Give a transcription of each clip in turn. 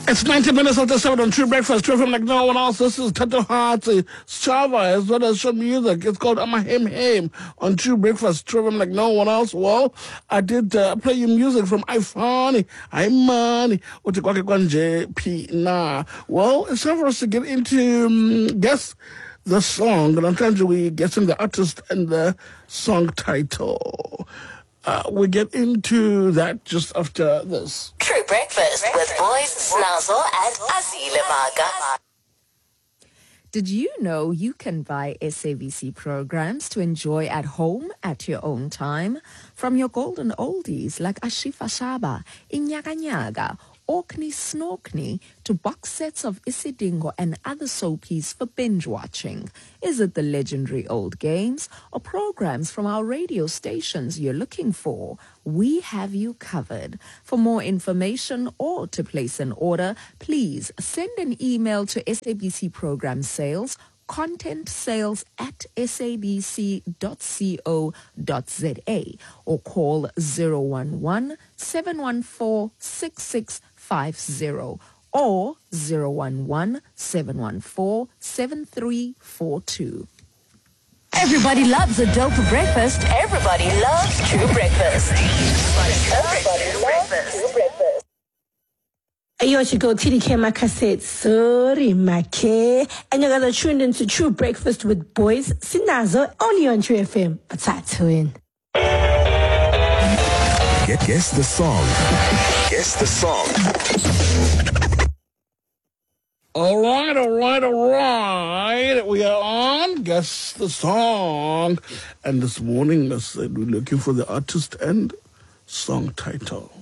It's 90 minutes after 7 on True Breakfast. True from like no one else. This is Tato Hearts, Chava, as well as some music. It's called I'm a Him Him on True Breakfast. True from like no one else. Well, I did play you music from iFunny, iMoney, Utikwake Kwanje, P. Nah. Well, it's time for us to get into guess the song. And I'm trying to guessing the artist and the song title. We get into that just after this. True Breakfast with Boys Snazzle and Azile Maga. Did you know you can buy SABC programs to enjoy at home at your own time? From your golden oldies like Ashifa Shaba, Inyaga Nyaga, Orkney Snorkney, to box sets of Isidingo and other soapies for binge watching. Is it the legendary old games or programs from our radio stations you're looking for? We have you covered. For more information or to place an order, please send an email to SABC Program Sales, content sales at sabc.co.za or call 011-714-6650 or 011-714-7342. Everybody loves a dope breakfast. Everybody loves True Breakfast. Everybody loves True Breakfast. Ayo chiko TDK Makaset, sorry Make. And you guys are tuned into True Breakfast with Boys Sinazo, only on True FM. But that's win. Guess the song. Guess the song. All right. We are on Guess the Song. And this morning, I said we're looking for the artist and song title.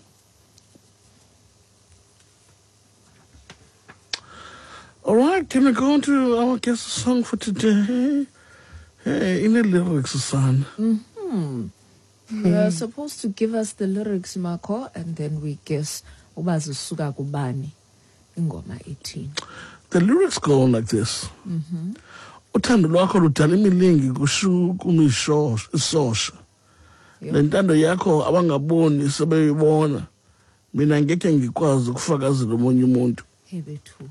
All right, can we go on to our Guess the Song for today? Hey, in the lyrics, son. You're supposed to give us the lyrics, Marco, and then we guess Ubazusuga Kubani. The lyrics go on like this. Uthando lwakho ludala imilingi kushukuma isosha. Lentando yakho abangaboni sebeyibona. Mina ngeke ngikwazi ukufakazela omunye umuntu. Hebethu.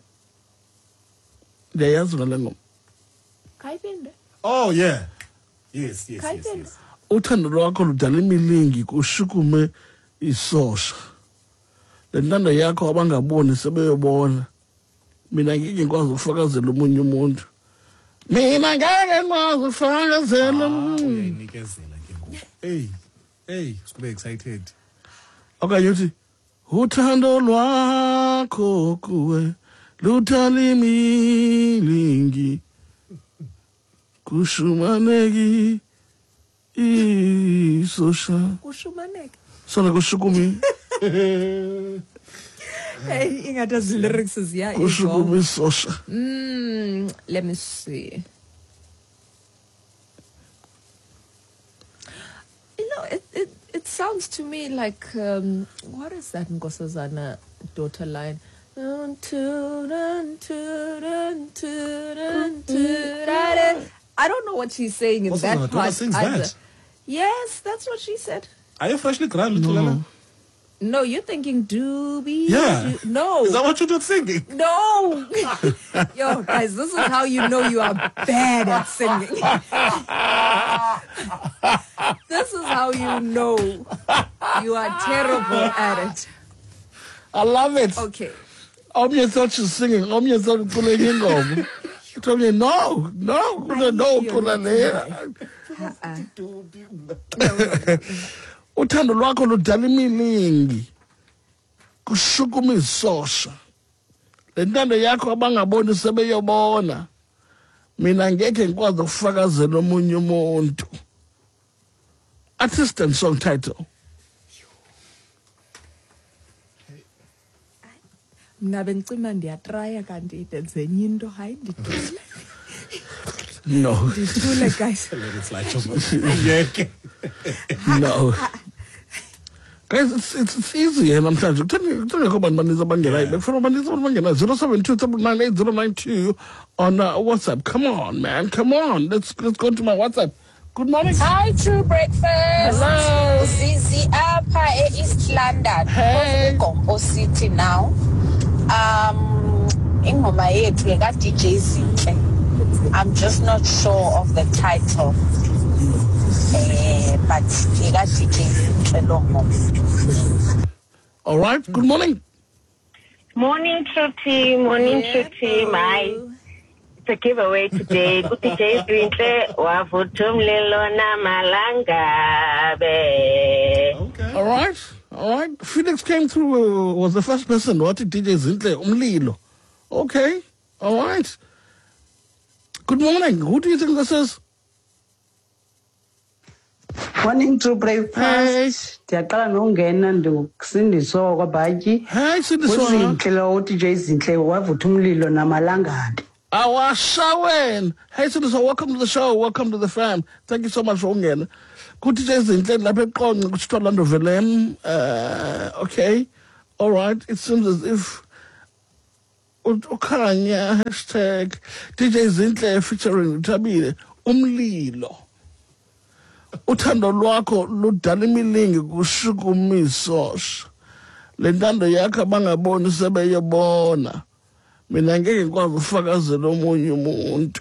Ndiyayazi ngale ngoma. Kayipende. Oh yeah. Yes. Uthando lwakho ludala imilingi kushukuma isosha. Lentando yakho abangaboni sebeyibona. Mina ngeke ngikwazi ukufakazela omunye umuntu. Mina ngeke ngikwazi ukufakazela. Uyayinikezela ke ngoku. Hey, sikube excited. Okay, yuthi uthando lwakho kuwe ludala imilingi kushumaneki isosha. Kushumaneki. Sona kushukumi. Hey, Inga does lyrics is yeah. Kushukumi isosha. Let me see. You know, it sounds to me like what is that Nkosazana daughter line? I don't know what she's saying in that part. Sings that? Yes, that's what she said. Are you freshly ground, little Lana? No, you're thinking doobie. Yeah. No. Is that what you're thinking? No. Yo, guys, this is how you know you are bad at singing. This is how you know you are terrible at it. I love it. Okay. Omya thought she's singing. Omya thought pulling ingoma. She told me, no, pula le. Uthando lwakho ludala imilingi kushukuma isosha. Lentando yakho abangaboni sebeyobona. Mina ngeke ngikwazi ukufakazela omunye umuntu. Artist and song title. Mina bengicima ndiyatrya kanti idenzenye into hayi ndidule. No. Ndidule guys. It's like No. Guys, it's easy and I'm trying to tell you about Maniza Bangela. But for Maniza Bangela, 072 on WhatsApp. Come on, man. Come on. Let's go to my WhatsApp. Good morning. Hi, True Breakfast. Hello. Zizi Apa East London. Hey. Gombo City now. ingoma yethu ka DJ Zinhle. I'm just not sure of the title. But ka DJ Zinhle lo ngoma. All right, good morning. Morning, True Team. Morning, True Team. It's a giveaway today. Good DJ Zinhle wavuthumlelona malangabe. Okay. All right. Felix came through, was the first person. What did DJ Zinhle? Umlilo. Okay. All right. Good morning. Who do you think this is? Morning to breakfast. Ndiyaqala nongena ndikusindiswa kwabhatyi. Hey, Sindiswa. Uzinhle lo DJ Zinhle wavutha umlilo namalangabi. Awashawen. Hey, Sindiswa, welcome to the show. Welcome to the fam. Thank you so much for ungena. Good DJ Zinhle lapha eqonqa kuSitholando Velem. Okay. All right. It seems as if ukhanya hashtag DJ Zinhle featuring Thabile umlilo. Uthando lwakho ludala imilingi kushukumiso. Lentando yakho bangaboni sebeyobona. Mina ngeke ngikwazi ufakazela omunye umuntu.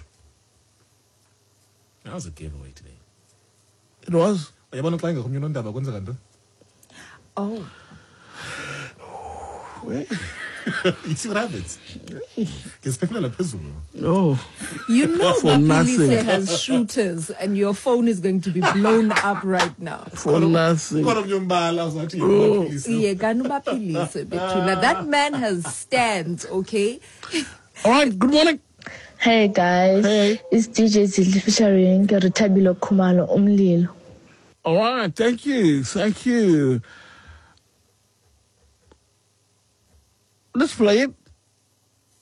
That was a giveaway today. It was. Uyabona xa ingekho umnye ondaba kwenzeka ntoni? Oh. You see what happens? Ngesiphefumula phezulu. Oh. You know For that nothing. police has shooters and your phone is going to be blown up right now. For nothing. Kodwa mnyombala uzathi Oh. Yeah, ganubapilise bethuna. That man has stands, okay? All right, good morning. Hey guys, Hey. It's DJ Zinhle featuring Rithabile Khumalo umlilo. All right, thank you. Let's play it.